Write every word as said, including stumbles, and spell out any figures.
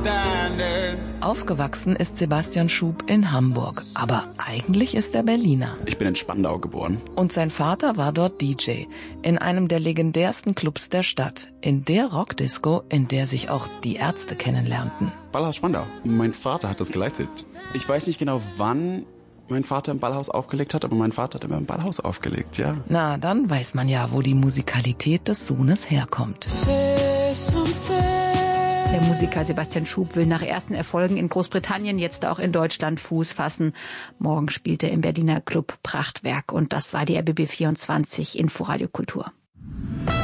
Aufgewachsen ist Sebastian Schub in Hamburg, aber eigentlich ist er Berliner. Ich bin in Spandau geboren. Und sein Vater war dort D J in einem der legendärsten Clubs der Stadt, in der Rockdisco, in der sich auch die Ärzte kennenlernten. Ballhaus Spandau. Mein Vater hat das geleitet. Ich weiß nicht genau, wann mein Vater im Ballhaus aufgelegt hat, aber mein Vater hat immer im Ballhaus aufgelegt, ja. Na, dann weiß man ja, wo die Musikalität des Sohnes herkommt. Der Musiker Sebastian Schub will nach ersten Erfolgen in Großbritannien jetzt auch in Deutschland Fuß fassen. Morgen spielt er im Berliner Club Prachtwerk und das war die R B B vierundzwanzig Inforadio Kultur.